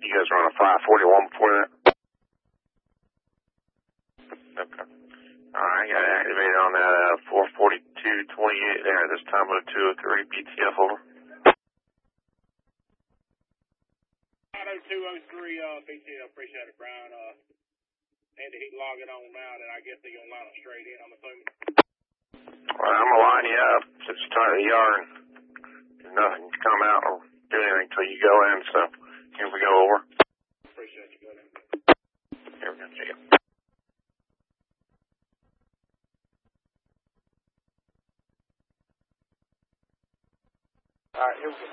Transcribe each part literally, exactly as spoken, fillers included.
you guys were on a five forty-one before that? Okay. Alright, got it activated on that uh, four forty-two twenty-eight there. This time with a two oh three B T F over. two oh three uh, B T F, appreciate it, Brian. Uh, Andy, he can log it on now, and I guess they're going to line up straight in, I'm assuming. Well, I'm going to line you up since you started the yard. There's nothing to come out or do anything until you go in, so here we go over. Appreciate you, buddy. Here we go, see you. All right, here we go.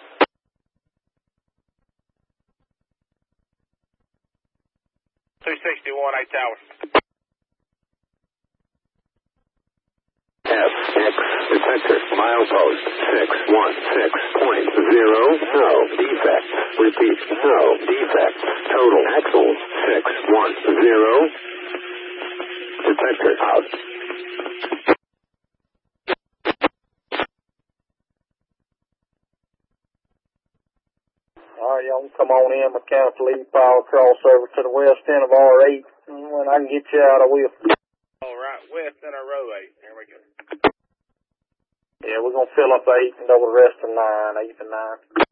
two sixty-one, eight towers. F X detector milepost six one six point zero. No defect. Repeat. No defect. Total axles six one zero. Detector out. All right, y'all can come on in. Mechanical lead power crossover to the west end of R eight. When I can get you out, I will. All right, west end of row eight. Here we go. Yeah, we're going to fill up eight and double the rest of nine, eight and nine.